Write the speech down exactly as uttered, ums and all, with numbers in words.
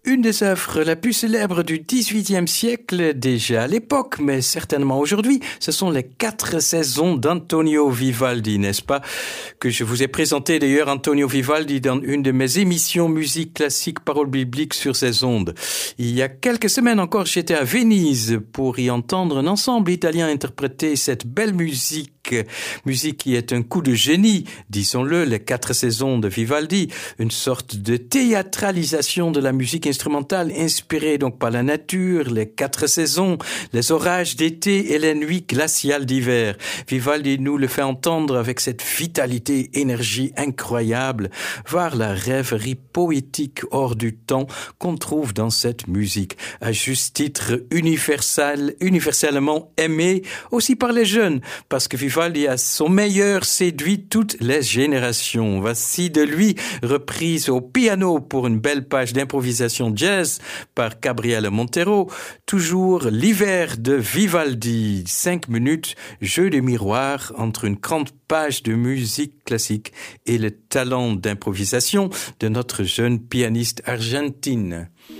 Une des œuvres la plus célèbres du dix-huitième siècle, déjà à l'époque, mais certainement aujourd'hui, ce sont les quatre saisons d'Antonio Vivaldi, n'est-ce pas? Que je vous ai présenté d'ailleurs Antonio Vivaldi dans une de mes émissions musique classique paroles bibliques sur ces ondes. Il y a quelques semaines encore, j'étais à Venise pour y entendre un ensemble italien interpréter cette belle musique. Musique qui est un coup de génie, disons-le, les quatre saisons de Vivaldi, une sorte de théâtralisation de la musique instrumentale inspirée donc par la nature, les quatre saisons, les orages d'été et les nuits glaciales d'hiver. Vivaldi nous le fait entendre avec cette vitalité, énergie incroyable, voir la rêverie poétique hors du temps qu'on trouve dans cette musique, à juste titre universel, universellement aimé aussi par les jeunes, parce que Vivaldi à son meilleur séduit toutes les générations. Voici de lui, reprise au piano pour une belle page d'improvisation jazz par Gabriele Montero. Toujours l'hiver de Vivaldi. Cinq minutes, jeu de miroir entre une grande page de musique classique et le talent d'improvisation de notre jeune pianiste argentine.